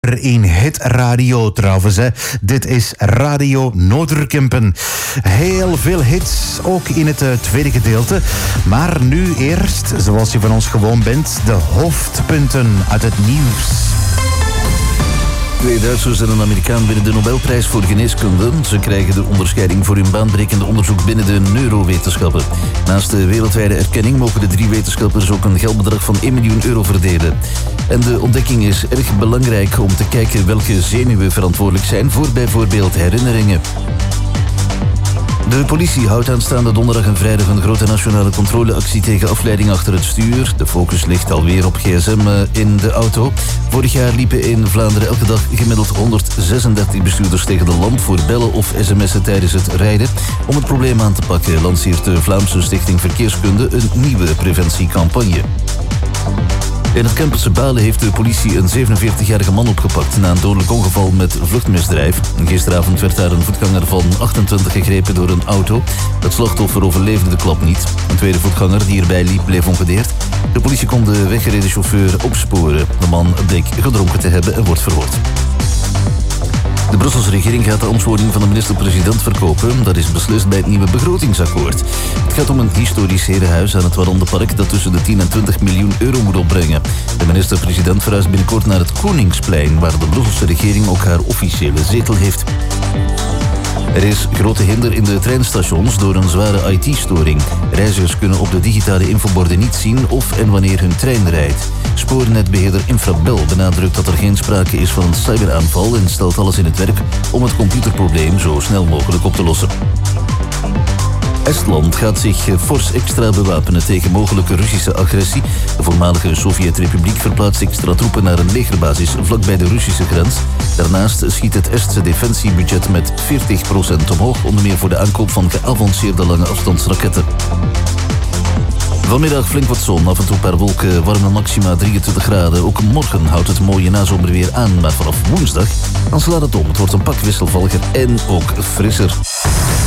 In het radio trouwens, hè. Dit is Radio Noorderkempen. Heel veel hits, ook in het tweede gedeelte. Maar nu eerst, zoals je van ons gewoon bent, de hoofdpunten uit het nieuws. 2 Duitsers en een Amerikaan winnen de Nobelprijs voor geneeskunde. Ze krijgen de onderscheiding voor hun baanbrekende onderzoek binnen de neurowetenschappen. Naast de wereldwijde erkenning mogen de 3 wetenschappers ook een geldbedrag van 1 miljoen euro verdelen. En de ontdekking is erg belangrijk om te kijken welke zenuwen verantwoordelijk zijn voor bijvoorbeeld herinneringen. De politie houdt aanstaande donderdag en vrijdag een grote nationale controleactie tegen afleiding achter het stuur. De focus ligt alweer op gsm in de auto. Vorig jaar liepen in Vlaanderen elke dag gemiddeld 136 bestuurders tegen de lamp voor bellen of sms'en tijdens het rijden. Om het probleem aan te pakken lanceert de Vlaamse Stichting Verkeerskunde een nieuwe preventiecampagne. In het Kempense Balen heeft de politie een 47-jarige man opgepakt na een dodelijk ongeval met vluchtmisdrijf. Gisteravond werd daar een voetganger van 28 gegrepen door een auto. Het slachtoffer overleefde de klap niet. Een tweede voetganger die erbij liep bleef ongedeerd. De politie kon de weggereden chauffeur opsporen. De man bleek gedronken te hebben en wordt verhoord. De Brusselse regering gaat de ambtswoning van de minister-president verkopen. Dat is beslist bij het nieuwe begrotingsakkoord. Het gaat om een historisch herenhuis aan het Warandenpark dat tussen de 10 en 20 miljoen euro moet opbrengen. De minister-president verhuist binnenkort naar het Koningsplein, waar de Brusselse regering ook haar officiële zetel heeft. Er is grote hinder in de treinstations door een zware IT-storing. Reizigers kunnen op de digitale infoborden niet zien of en wanneer hun trein rijdt. Spoornetbeheerder Infrabel benadrukt dat er geen sprake is van een cyberaanval en stelt alles in het werk om het computerprobleem zo snel mogelijk op te lossen. Estland gaat zich fors extra bewapenen tegen mogelijke Russische agressie. De voormalige Sovjet-Republiek verplaatst extra troepen naar een legerbasis vlakbij de Russische grens. Daarnaast schiet het Estse defensiebudget met 40% omhoog, onder meer voor de aankoop van geavanceerde lange afstandsraketten. Vanmiddag flink wat zon, af en toe een paar wolken, warme maxima 23 graden. Ook morgen houdt het mooie nazomerweer aan, maar vanaf woensdag dan slaat het om. Het wordt een pak wisselvalliger en ook frisser.